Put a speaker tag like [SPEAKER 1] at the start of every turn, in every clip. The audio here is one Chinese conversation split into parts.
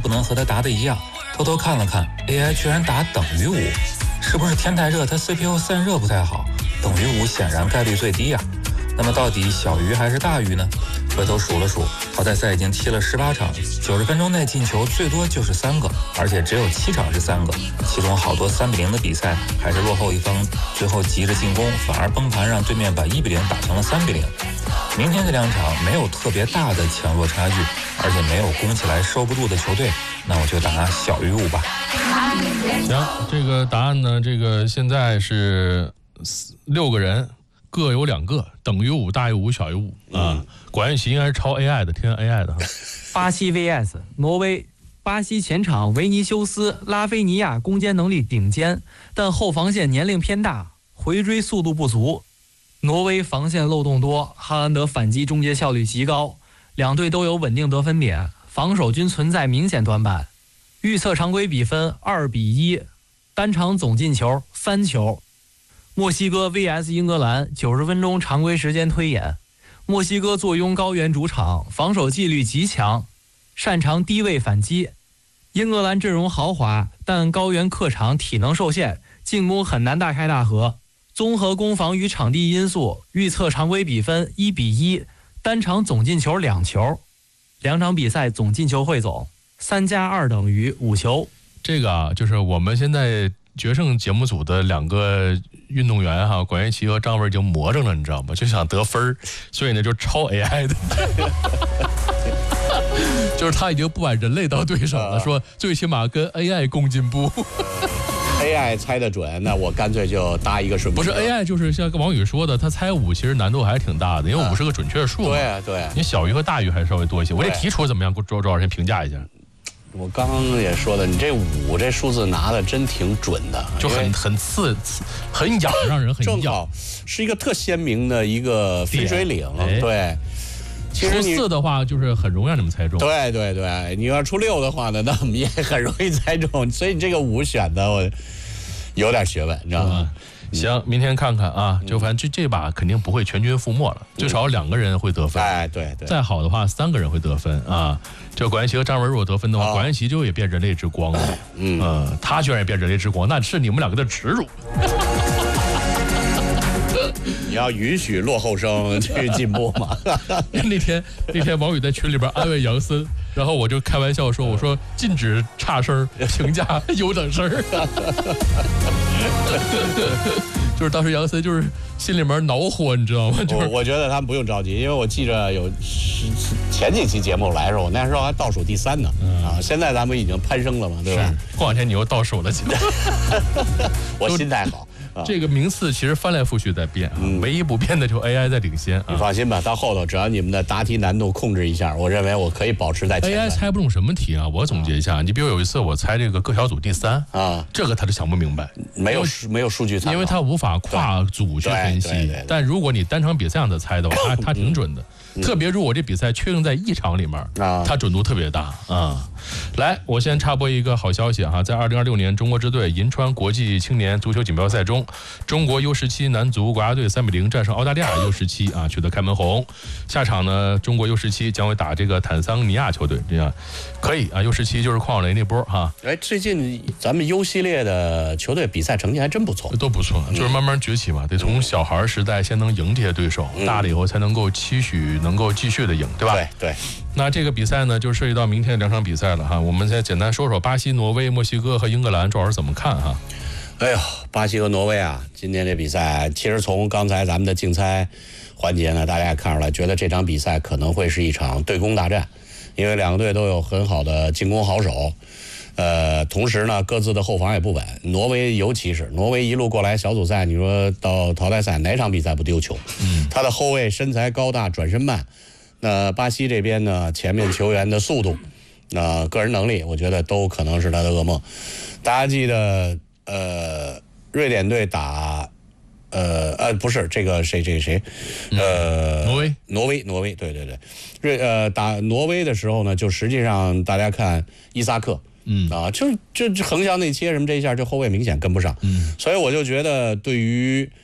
[SPEAKER 1] 能和他答的一样。偷偷看了看 ，AI 居然答等于5，是不是天太热，它 CPU 散热不太好？等于5显然概率最低呀。那么到底小于还是大于呢？回头数了数，淘汰赛已经踢了18场，90分钟内进球最多就是3个，而且只有7场是3个，其中好多3比0的比赛还是落后一方，最后急着进攻，反而崩盘，让对面把1比0打成了3比0。明天这2场没有特别大的强弱差距，而且没有攻起来收不住的球队，那我就答小于5吧。
[SPEAKER 2] 行，这个答案呢，这个现在是6个人。各有2个，等于5，大于5，小于5啊。管院奇应该是抄 AI 的，听 AI 的哈。
[SPEAKER 3] 巴西 VS 挪威，巴西前场维尼修斯、拉菲尼亚攻坚能力顶尖，但后防线年龄偏大，回追速度不足。挪威防线漏洞多，哈兰德反击终结效率极高，两队都有稳定得分点，防守均存在明显短板。预测常规比分2比1，单场总进球3球。墨西哥 vs 英格兰，90分钟常规时间推演。墨西哥坐拥高原主场，防守纪律极强，擅长低位反击。英格兰阵容豪华，但高原客场体能受限，进攻很难大开大合。综合攻防与场地因素，预测常规比分1比1，单场总进球2球。2场比赛总进球汇总3+2等于5球。
[SPEAKER 2] 这个啊，就是我们现在决胜节目组的2个运动员哈，管院奇和张文已经魔怔了，你知道吗？就想得分，所以呢就抄 AI 的，就是他已经不把人类当对手了，说最起码跟 AI 共进步。
[SPEAKER 4] AI 猜得准，那我干脆就搭一个顺。
[SPEAKER 2] 不是 AI， 就是像王宇说的，他猜5其实难度还是挺大的，因为5是个准确数嘛。
[SPEAKER 4] 对啊，对啊。
[SPEAKER 2] 你小于和大于还是稍微多一些。我这题出怎么样？周老师先评价一下。
[SPEAKER 4] 我刚刚也说了，你这5这数字拿的真挺准的，
[SPEAKER 2] 就很刺，很痒，让人很痒。
[SPEAKER 4] 正好是一个特鲜明的一个分水岭，对。
[SPEAKER 2] 出4的话，就是很容易让你们猜中。
[SPEAKER 4] 对对对，你要出6的话呢，那我们也很容易猜中。所以你这个5选的，我有点学问，你知道吗？
[SPEAKER 2] 行，明天看看啊，就反正这把肯定不会全军覆没了，最少2个人会得分。
[SPEAKER 4] 哎，对对。
[SPEAKER 2] 再好的话，3个人会得分啊。就管院奇和张文如果得分的话，管院奇就也变人类之光了。他居然也变人类之光，那是你们2个的耻辱。
[SPEAKER 4] 你要允许落后生去进步嘛？
[SPEAKER 2] 那天王宇在群里边安慰杨森，然后我就开玩笑说，我说禁止差声评价优等生。就是当时杨森就是心里面恼火，你知道吗？
[SPEAKER 4] 我觉得他们不用着急，因为我记着有前几期节目来的时候，我那时候还倒数第3呢。现在咱们已经攀升了嘛，对吧？
[SPEAKER 2] 过2天你又倒数了，
[SPEAKER 4] 我心态好。
[SPEAKER 2] 这个名次其实翻来覆去在变，唯一不变的就 AI 在领先。
[SPEAKER 4] 你放心吧，到后头只要你们的答题难度控制一下，我认为我可以保持在前面。
[SPEAKER 2] AI 猜不中什么题啊？我总结一下，你比如有一次我猜这个各小组第3啊，这个他就想不明白，
[SPEAKER 4] 没有数据参考，
[SPEAKER 2] 因为他无法跨组去分析。但如果你单场比赛上的猜的话，他挺准的。特别如果这比赛确定在1场里面，它准度特别大啊。来，我先插播一个好消息哈，在2026年中国支队银川国际青年足球锦标赛中，中国 U17 男足国家队3比0战胜澳大利亚 U17啊，取得开门红。下场呢，中国 U17将会打这个坦桑尼亚球队，这样可以啊。U17就是邝晓雷那波哈。
[SPEAKER 4] 哎，最近咱们 U 系列的球队比赛成绩还真不错，
[SPEAKER 2] 都不错，就是慢慢崛起嘛，得从小孩时代先能赢这些对手，大了以后才能够期许能够继续的赢，对吧？
[SPEAKER 4] 对。
[SPEAKER 2] 那这个比赛呢，就涉及到明天的2场比赛了哈。我们先简单说说巴西、挪威、墨西哥和英格兰，周老师怎么看哈？
[SPEAKER 4] 哎呦，巴西和挪威啊，今天这比赛，其实从刚才咱们的竞猜环节呢，大家也看出来，觉得这场比赛可能会是一场对攻大战，因为2个队都有很好的进攻好手，同时呢，各自的后防也不稳。挪威尤其是挪威一路过来小组赛，你说到淘汰赛哪场比赛不丢球？他的后卫身材高大，转身慢。那巴西这边呢，前面球员的速度，个人能力，我觉得都可能是他的噩梦。大家记得，瑞典队打，不是这个谁，挪威，对，打挪威的时候呢，就实际上大家看伊萨克，就横向内切什么这一下，这后卫明显跟不上，所以我就觉得对于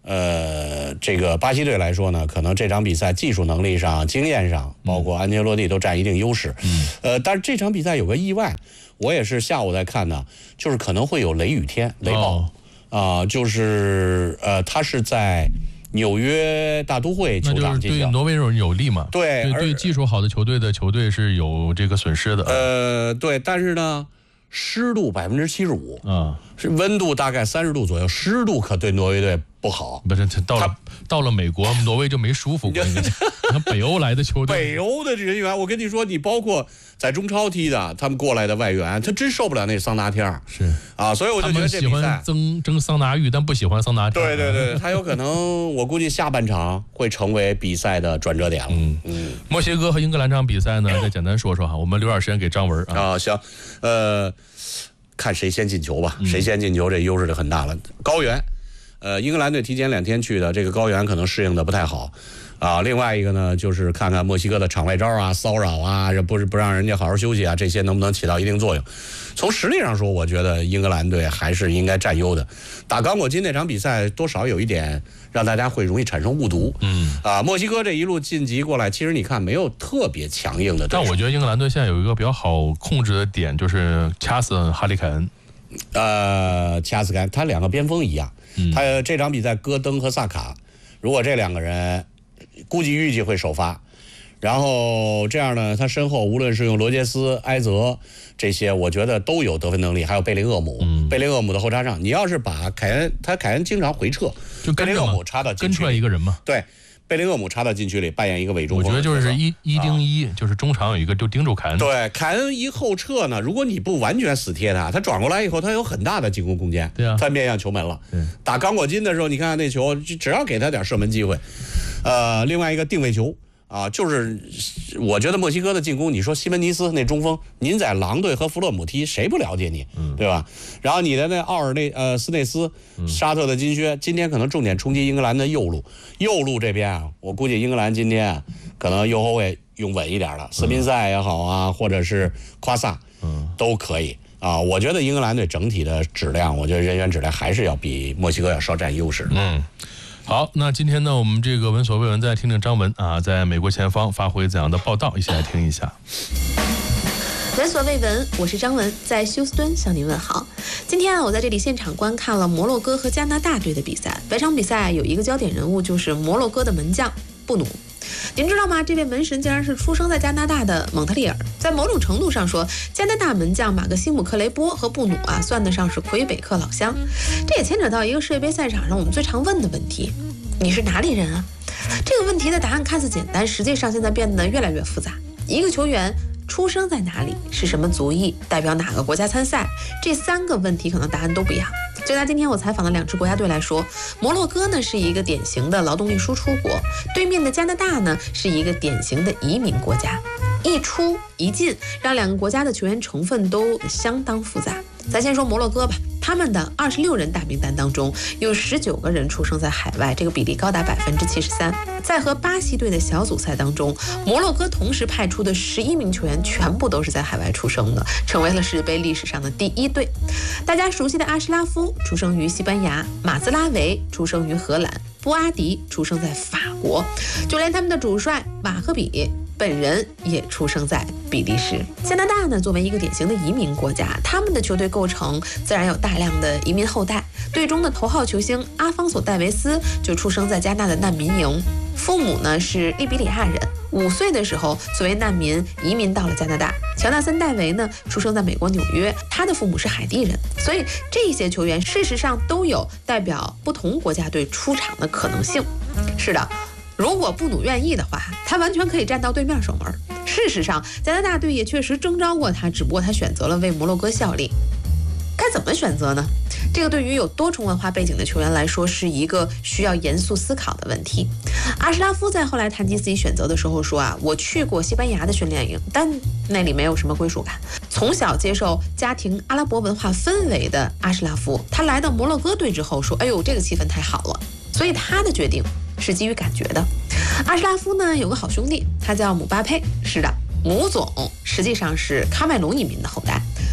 [SPEAKER 4] 这个巴西队来说呢，可能这场比赛技术能力上、经验上，包括安切洛蒂都占一定优势。但是这场比赛有个意外，我也是下午在看呢，就是可能会有雷雨天、雷暴就是他是在纽约大都会球场进行，
[SPEAKER 2] 对挪威人有利嘛？对技术好的球队是有这个损失的。
[SPEAKER 4] 对，但是呢，湿度75%啊，是温度大概30度左右，湿度可对挪威队不好。
[SPEAKER 2] 不是，到了美国，挪威就没舒服过。你看北欧来的球队，
[SPEAKER 4] 北欧的人员，我跟你说，你包括在中超踢的，他们过来的外援，他真受不了那桑拿天儿。
[SPEAKER 2] 是啊，
[SPEAKER 4] 所以我就觉得这比赛
[SPEAKER 2] 他们喜欢蒸桑拿浴，但不喜欢桑拿天。
[SPEAKER 4] 对，他有可能，我估计下半场会成为比赛的转折点了。
[SPEAKER 2] 墨西哥和英格兰这场比赛呢，再简单说说哈，我们留点时间给张文啊。
[SPEAKER 4] 行，看谁先进球吧，谁先进球这优势就很大了。高原，英格兰队提前2天去的，这个高原可能适应的不太好。另外一个呢，就是看看墨西哥的场外招啊、骚扰啊，不让人家好好休息啊，这些能不能起到一定作用？从实力上说，我觉得英格兰队还是应该占优的。打刚果金那场比赛，多少有一点让大家会容易产生误读。墨西哥这一路晋级过来，其实你看没有特别强硬的对手。
[SPEAKER 2] 但我觉得英格兰队现在有一个比较好控制的点，就是掐死哈里凯恩。
[SPEAKER 4] 掐死他2个边锋一样。他这场比赛戈登和萨卡，如果这2个人估计预计会首发，然后这样呢，他身后无论是用罗杰斯、埃泽这些，我觉得都有得分能力，还有贝林厄姆。贝林厄姆的后插上，你要是把凯恩经常回撤，
[SPEAKER 2] 就
[SPEAKER 4] 贝林厄姆插到禁区
[SPEAKER 2] 跟出来一个人嘛。
[SPEAKER 4] 对，贝林厄姆插到禁区里扮演一个伪中锋。
[SPEAKER 2] 我觉得就是1盯1，就是中场有一个就盯住凯恩。
[SPEAKER 4] 对，凯恩一后撤呢，如果你不完全死贴他转过来以后，他有很大的进攻空间。
[SPEAKER 2] 对啊，
[SPEAKER 4] 他面向球门了。打刚果金的时候，你看看那球，只要给他点射门机会。另外一个定位球就是我觉得墨西哥的进攻，你说西门尼斯那中锋，您在狼队和弗洛姆踢，谁不了解你，对吧？然后你的那斯内斯、沙特的金靴，今天可能重点冲击英格兰的右路这边我估计英格兰今天可能右后卫用稳一点了，斯宾塞也好啊，或者是夸萨，都可以。我觉得英格兰队整体的质量，我觉得人员质量还是要比墨西哥要稍占优势。
[SPEAKER 2] 好，那今天呢，我们这个闻所未闻，再听听张文在美国前方发挥怎样的报道，一起来听一下。
[SPEAKER 5] 闻所未闻，我是张文，在休斯敦向您问好。今天我在这里现场观看了摩洛哥和加拿大队的比赛。本场比赛有一个焦点人物，就是摩洛哥的门将布努。您知道吗？这位门神竟然是出生在加拿大的蒙特利尔。在某种程度上说，加拿大门将马克西姆·克雷波和布努算得上是魁北克老乡。这也牵扯到一个世界杯赛场上我们最常问的问题：你是哪里人啊？这个问题的答案看似简单，实际上现在变得越来越复杂。一个球员出生在哪里，是什么族裔，代表哪个国家参赛，这3个问题可能答案都不一样。就拿今天我采访的2支国家队来说，摩洛哥呢是一个典型的劳动力输出国，对面的加拿大呢是一个典型的移民国家。一出一进，让2个国家的球员成分都相当复杂。咱先说摩洛哥吧，他们的26人大名单当中有19个人出生在海外，这个比例高达73%。在和巴西队的小组赛当中，摩洛哥同时派出的11名球员全部都是在海外出生的，成为了世界杯历史上的第1队。大家熟悉的阿什拉夫出生于西班牙，马兹拉维出生于荷兰，布阿迪出生在法国，就连他们的主帅瓦赫比本人也出生在比利时。加拿大呢，作为一个典型的移民国家，他们的球队构成自然有大量的移民后代。队中的头号球星阿方索·戴维斯就出生在加拿大的难民营，父母呢是利比里亚人，5岁的时候作为难民移民到了加拿大。乔纳森·戴维呢出生在美国纽约，他的父母是海地人，所以这些球员事实上都有代表不同国家队出场的可能性。是的，如果布努愿意的话，他完全可以站到对面守门。事实上，加拿大队也确实征召过他，只不过他选择了为摩洛哥效力。该怎么选择呢？这个对于有多重文化背景的球员来说，是一个需要严肃思考的问题。阿什拉夫在后来谈及自己选择的时候说我去过西班牙的训练营，但那里没有什么归属感。从小接受家庭阿拉伯文化氛围的阿什拉夫，他来到摩洛哥队之后说，哎呦，这个气氛太好了。所以他的决定是基于感觉的。阿什拉夫呢有个好兄弟，他叫姆巴佩。是的，姆总实际上是喀麦隆移民的后代。他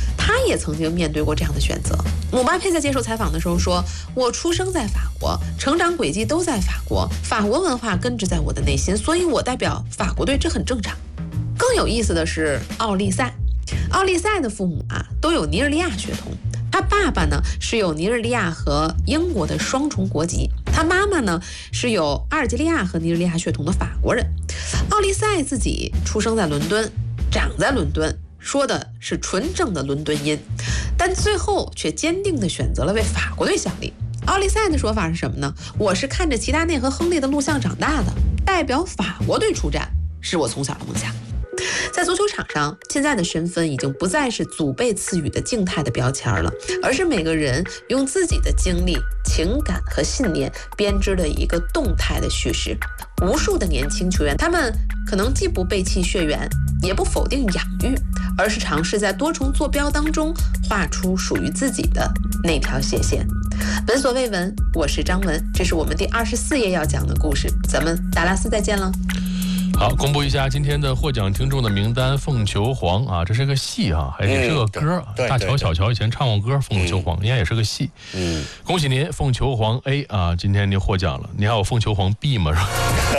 [SPEAKER 5] 也曾经面对过这样的选择。姆巴佩在接受采访的时候说：“我出生在法国，成长轨迹都在法国，法国文化根植在我的内心，所以我代表法国队，这很正常。”更有意思的是奥利赛的父母都有尼日利亚血统，他爸爸呢是有尼日利亚和英国的双重国籍，他妈妈呢是有阿尔及利亚和尼日利亚血统的法国人。奥利赛自己出生在伦敦，长在伦敦，说的是纯正的伦敦音，但最后却坚定地选择了为法国队效力。奥利赛的说法是什么呢？我是看着齐达内和亨利的录像长大的，代表法国队出战是我从小的梦想。在足球场上，现在的身份已经不再是祖辈赐予的静态的标签了，而是每个人用自己的经历、情感和信念编织的一个动态的叙事。无数的年轻球员，他们可能既不背弃血缘，也不否定养育，而是尝试在多重坐标当中画出属于自己的那条斜线。闻所未闻，我是张文，这是我们第24页要讲的故事，咱们达拉斯再见了。
[SPEAKER 2] 好，公布一下今天的获奖听众的名单。凤求凰啊，这是个戏啊，还是个歌。大乔小乔以前唱过歌，凤求凰应该也是个戏。恭喜您，凤求凰 A 啊，今天您获奖了。你还有凤求凰 B 吗？是吧？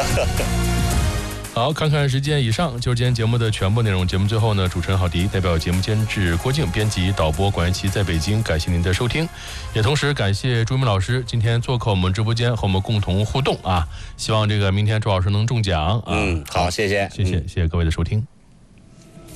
[SPEAKER 2] 好，看看时间，以上就是今天节目的全部内容。节目最后呢，主持人郝迪代表节目监制郭静、编辑导播管元琪在北京，感谢您的收听，也同时感谢朱明老师今天做客我们直播间和我们共同互动啊！希望这个明天朱老师能中奖啊！
[SPEAKER 4] 好，谢谢各位的收听。